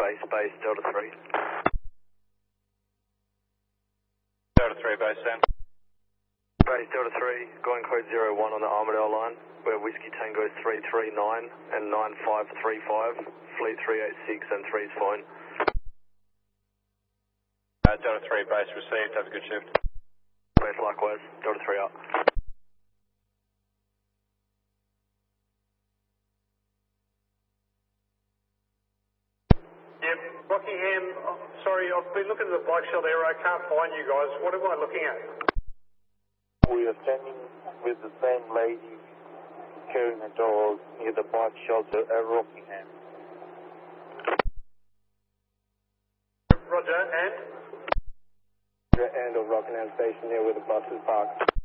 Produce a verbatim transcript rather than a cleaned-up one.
base, base, Delta three. Delta three, base, Sam. Base, Delta three, going code zero one on the Armadale line, where Whiskey Tango three three nine and nine five three five, Fleet three eight six and three is fine. Uh, Delta three, base, received, have a good shift. Base likewise, Delta three up. Yep, Rockingham, oh, sorry, I've been looking at the bike shelter area, I can't find you guys. What am I looking at? We are standing with the same lady carrying a dog near the bike shelter at Rockingham. Roger, and? The end of Rockingham Station here where the bus is parked.